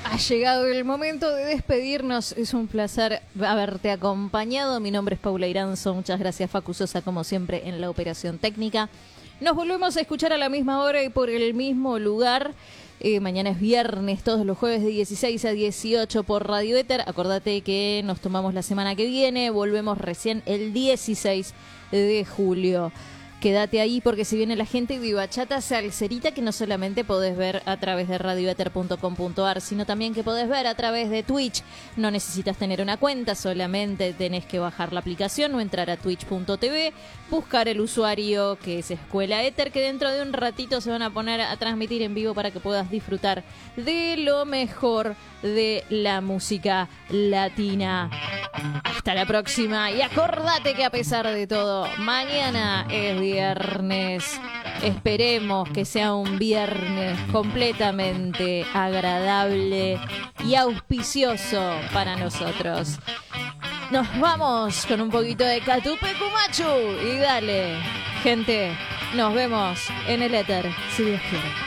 Ha llegado el momento de despedirnos. Es un placer haberte acompañado. Mi nombre es Paula Iranzo. Muchas gracias, Facu Sosa, como siempre, en la operación técnica. Nos volvemos a escuchar a la misma hora y por el mismo lugar. Mañana es viernes, todos los jueves de 16 a 18 por Radio Éter. Acordate que nos tomamos la semana que viene. Volvemos recién el 16 de julio. Quédate ahí porque si viene la gente de Bachata Salserita, que no solamente podés ver a través de radioeter.com.ar, sino también que podés ver a través de Twitch. No necesitas tener una cuenta, solamente tenés que bajar la aplicación o entrar a twitch.tv, buscar el usuario que es Escuela Éter, que dentro de un ratito se van a poner a transmitir en vivo para que puedas disfrutar de lo mejor de la música latina. Hasta la próxima y acordate que a pesar de todo, mañana es viernes. Esperemos que sea un viernes completamente agradable y auspicioso para nosotros. Nos vamos con un poquito de Catupe Cumachu y dale, gente, nos vemos en el éter, si Dios quiere.